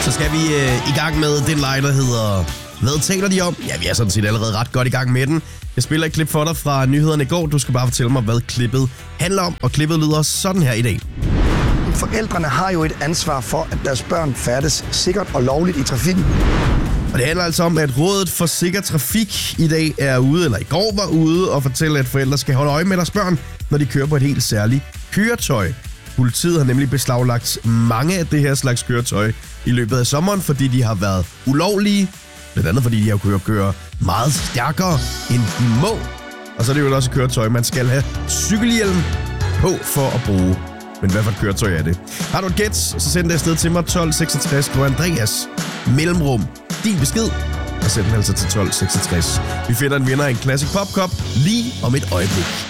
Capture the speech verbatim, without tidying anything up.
Så skal vi øh, i gang med den leg, der hedder Hvad taler de om? Ja, vi er sådan set allerede ret godt i gang med den. Jeg spiller et klip for dig fra nyhederne i går. Du skal bare fortælle mig, hvad klippet handler om. Og klippet lyder sådan her i dag. Forældrene har jo et ansvar for, at deres børn færdes sikkert og lovligt i trafikken. Og det handler altså om, at Rådet for Sikker Trafik i dag er ude, eller i går var ude, og fortælle, at forældre skal holde øje med deres børn, når de kører på et helt særligt køretøj. Politiet har nemlig beslaglagt mange af det her slags køretøj i løbet af sommeren, fordi de har været ulovlige. Blandt andet fordi de har kunnet køre meget stærkere, end de må. Og så er det jo også et køretøj, man skal have cykelhjelm på for at bruge. Men hvad for et køretøj er det? Har du et gæt, så send det afsted til mig tolv seksogtres. Skriv Andreas mellemrum din besked, og send den altså til tolv seksogtres. Vi finder en vinder af en Classic Pop Cup lige om et øjeblik.